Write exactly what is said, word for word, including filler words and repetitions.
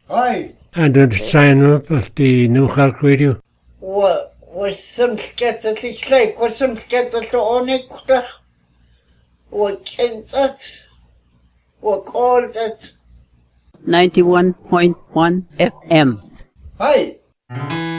Hi. And the sign up of the New Halk Radio. What was some sketches like? Was some sketches on it? What can that? What called it? ninety-one point one F M. Hi.